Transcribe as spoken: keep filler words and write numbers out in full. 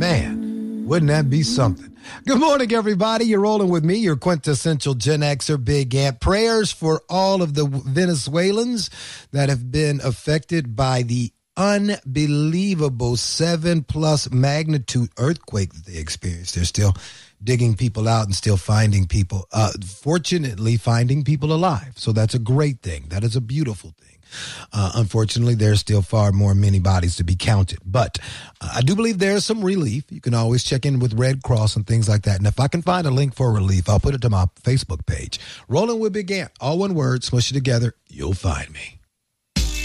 Man, wouldn't that be something? Good morning, everybody. You're rolling with me, your quintessential Gen Xer, Big Ant. Prayers for all of the Venezuelans that have been affected by the unbelievable seven plus magnitude earthquake that they experienced. They're still digging people out and still finding people, uh, fortunately finding people alive. So that's a great thing. That is a beautiful thing. Uh, unfortunately, there's still far more many bodies to be counted. But uh, I do believe there's some relief. You can always check in with Red Cross and things like that. And if I can find a link for relief, I'll put it to my Facebook page. Rolling with Big Ant. All one word, smush it together. You'll find me.